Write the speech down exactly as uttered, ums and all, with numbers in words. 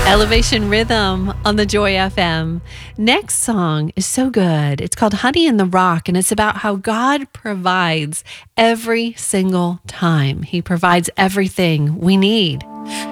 Elevation Rhythm on the Joy F M. Next song is so good. It's called Honey in the Rock, and it's about how God provides every single time. He provides everything we need.